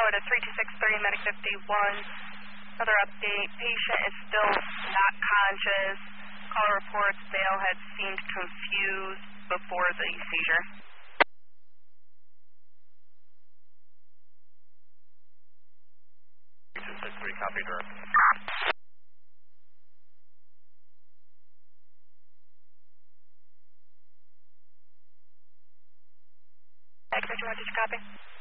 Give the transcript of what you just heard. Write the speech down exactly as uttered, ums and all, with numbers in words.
to three two six three, medic fifty-one. Another update, patient is still not conscious. Call reports Dale had seemed confused before the seizure. three two six three, copy, direct. X fifty-one, did you copy?